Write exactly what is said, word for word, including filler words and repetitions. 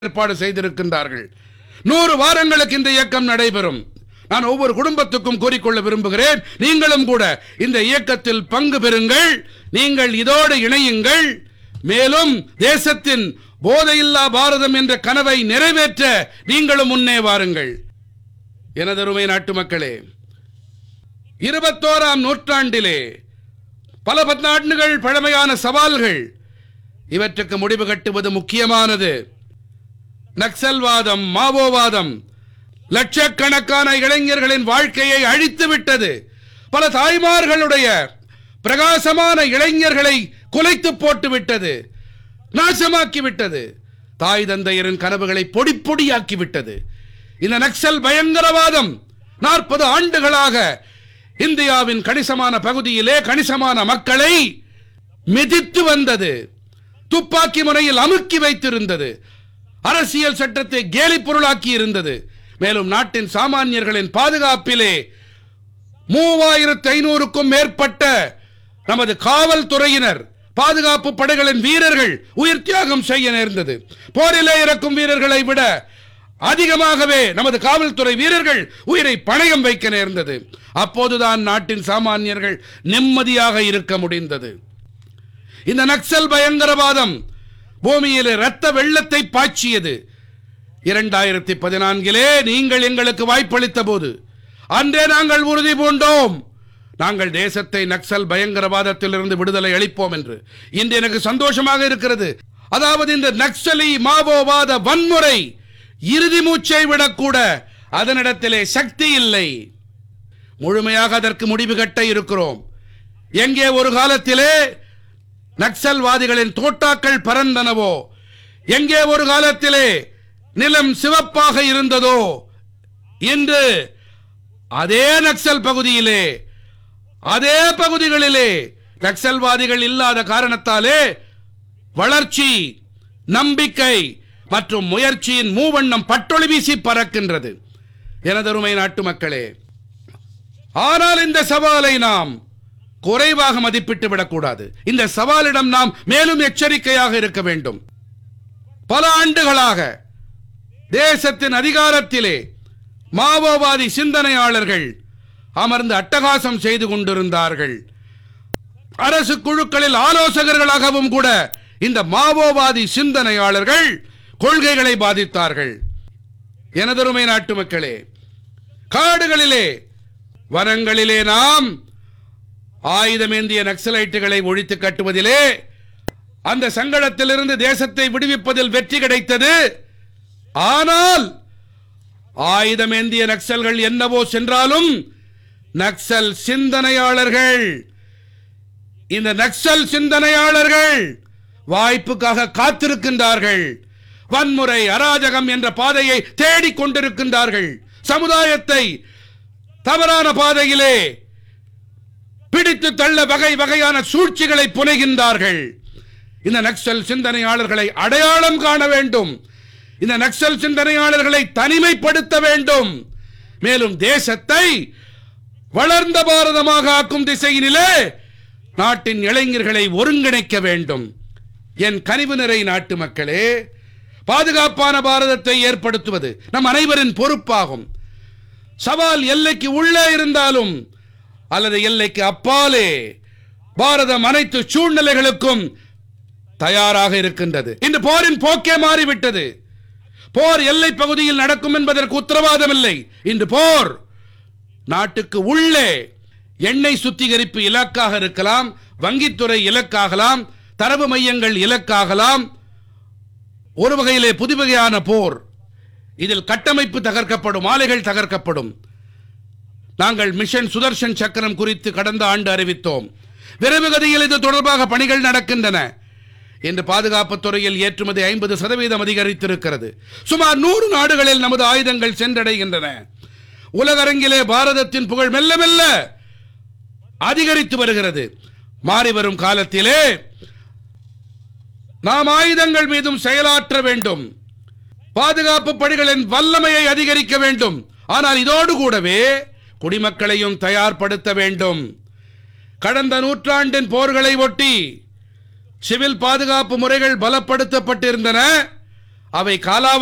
ஏற்பாடு செய்திருக்கின்றார்கள். நூறு வாரங்களுக்கு இந்த இயக்கம் நடைபெறும். நான் ஒவ்வொரு குடும்பத்துக்கும் கூறிக்கொள்ள விரும்புகிறேன், நீங்களும் கூட இந்த இயக்கத்தில் பங்கு பெறுங்கள். நீங்கள் இதோடு இணையுங்கள். மேலும் தேசத்தின் போதையில்லா பாரதம் என்ற கனவை நிறைவேற்ற நீங்களும் முன்னே வாருங்கள். எனதருமை நாட்டு மக்களே, இருபத்தோராம் நூற்றாண்டிலே பல பத்தாண்டுகள் பழமையான சவால்கள், இவற்றுக்கு முடிவு கட்டுவது முக்கியமானது. நக்சல்வாதம், மாவோவாதம் லட்சக்கணக்கான இளைஞர்களின் வாழ்க்கையை அழித்து விட்டது. பல தாய்மார்களுடைய பிரகாசமான இளைஞர்களை குலைத்து போட்டு விட்டது, நாசமாக்கி விட்டது. தாய் தந்தையரின் கனவுகளை பொடி பொடியாக்கி விட்டது. இந்த நக்சல் பயங்கரவாதம் நாற்பது ஆண்டுகளாக இந்தியாவின் கணிசமான பகுதியிலே கணிசமான மக்களை மிதித்து வந்தது. துப்பாக்கி முனையில் அமுக்கி வைத்திருந்தது. அரசியல் சட்டத்தை கேலி பொருளாக்கி இருந்தது. மேலும் நாட்டின் சாமானியர்களின் பாதுகாப்பிலே மூவாயிரத்து ஐநூறுக்கும் மேற்பட்ட நமது காவல்துறையினர், பாதுகாப்பு படைகளின் வீரர்கள் உயிர் தியாகம் செய்ய நேர்ந்தது. போரிலே இறக்கும் வீரர்களை விட அதிகமாகவே நமது காவல்துறை வீரர்கள் உயிரை பணயம் வைக்க நேர்ந்தது. அப்போதுதான் நாட்டின் சாமானியர்கள் நிம்மதியாக இருக்க முடிந்தது. இந்த நக்சல் பயங்கரவாதம் பூமியிலே இரத்த வெள்ளத்தை பாய்ச்சியது. இரண்டாயிரத்தி பதினான்கிலே நீங்கள் எங்களுக்கு வாய்ப்பளித்த போது அன்றே நாங்கள் உறுதி பூண்டோம், நாங்கள் தேசத்தை நக்சல் பயங்கரவாதத்திலிருந்து விடுதலை அளிப்போம் என்று. இன்று எனக்கு சந்தோஷமாக இருக்கிறது. அதாவது இந்த நக்சலி மாவோவாத வன்முறை இறுதி மூச்சை விடக்கூட அதனிடத்திலே சக்தி இல்லை. முழுமையாக அதற்கு முடிவு கட்ட இருக்கிறோம். எங்கே ஒரு காலத்திலே நக்சல்வாதிகளின் தோட்டாக்கள் பறந்தனவோ, எங்கே ஒரு காலத்திலே நிலம் சிவப்பாக இருந்ததோ, இன்று அதே நக்சல் பகுதியிலே, அதே பகுதிகளிலே நக்சல்வாதிகள் இல்லாத காரணத்தாலே வளர்ச்சி, நம்பிக்கை மற்றும் முயற்சியின் மூவண்ணம் பட்டொளி வீசி பறக்கின்றது. எனதருமை நாட்டு மக்களே, ஆனால் இந்த சவாலை நாம் குறைவாக மதிப்பிட்டு விடக்கூடாது. இந்த சவாலிடம் நாம் மேலும் எச்சரிக்கையாக இருக்க வேண்டும். பல ஆண்டுகளாக தேசத்தின் அதிகாரத்திலே மாவோவாதி சிந்தனையாளர்கள் அமர்ந்து அட்டகாசம் செய்து கொண்டிருந்தார்கள். அரசு குழுக்களில் ஆலோசகர்களாகவும் கூட இந்த மாவோவாதி சிந்தனையாளர்கள் கொள்கைகளை பாதித்தார்கள். எனதருமை நாட்டு மக்களே, காடுகளிலே வனங்களிலே நாம் ஆயுதமேந்திய நக்சலைட்டுகளை ஒழித்து கட்டுவதிலே, அந்த சங்கடத்திலிருந்து தேசத்தை விடுவிப்பதில் வெற்றி கிடைத்தது. ஆனால் ஆயுதமேந்திய நக்சல்கள் என்னவோ சென்றாலும் நக்சல் சிந்தனையாளர்கள், இந்த நக்சல் சிந்தனையாளர்கள் வாய்ப்புக்காக காத்திருக்கின்றார்கள். வன்முறை, அராஜகம் என்ற பாதையை தேடிக் கொண்டிருக்கின்றார்கள். சமுதாயத்தை தவறான பாதையிலே பிடித்து தள்ள வகை வகையான சூழ்ச்சிகளை புனைகின்றார்கள். இந்த நக்சல் சிந்தனையாளர்களை அடையாளம் காண வேண்டும். இந்த நக்சல் சிந்தனையாளர்களை தனிமைப்படுத்த வேண்டும். மேலும் தேசத்தை வளர்ந்த பாரதமாக ஆக்கும் திசையினிலே நாட்டின் இளைஞர்களை ஒருங்கிணைக்க வேண்டும். என் கனிவு நிறை நாட்டு மக்களே, பாதுகாப்பான பாரதத்தை ஏற்படுத்துவது நம் அனைவரின் பொறுப்பாகும். சவால் எல்லைக்கு உள்ளே இருந்தாலும் அல்லது எல்லைக்கு அப்பாலே பாரதம் அனைத்து சூழ்நிலைகளுக்கும் தயாராக இருக்கின்றது. இன்று போரின் போக்கே மாறிவிட்டது. போர் எல்லை பகுதியில் நடக்கும் என்பதற்கு உத்தரவாதம் இல்லை. இன்று போர் நாட்டுக்கு உள்ளே எண்ணெய் சுத்திகரிப்பு இலக்காக இருக்கலாம், வங்கித்துறை இலக்காகலாம், தரவு மையங்கள் இலக்காகலாம். ஒரு வகையிலே புதுவகையான போர். இதில் கட்டமைப்பு தகர்க்கப்படும், ஆலைகள் தகர்க்கப்படும். நாங்கள் மிஷன் சுதர்ஷன் சக்கரம் குறித்து கடந்த ஆண்டு அறிவித்தோம். விரைவுகதியில் இது தொடர்பாக பணிகள் நடக்கின்றன. இன்று பாதுகாப்பு துறையில் ஏற்றுமதி ஐம்பது சதவீதம் அதிகரித்திருக்கிறது. சுமார் நூறு நாடுகளில் நமது ஆயுதங்கள் சென்றடைகின்றன. உலகரங்கிலே பாரதத்தின் புகழ் மெல்ல மெல்ல அதிகரித்து வருகிறது. மாறி வரும் காலத்திலே நாம் ஆயுதங்கள் மீதும் செயலாற்ற வேண்டும். பாதுகாப்பு படைகளின் வல்லமையை அதிகரிக்க வேண்டும். ஆனால் இதோடு கூடவே குடிமக்களையும் தயார்படுத்த வேண்டும். கடந்த நூற்றாண்டின் போர்களை ஒட்டி சிவில் பாதுகாப்பு முறைகள் பலப்படுத்தப்பட்டிருந்தன. அவை காலாவதி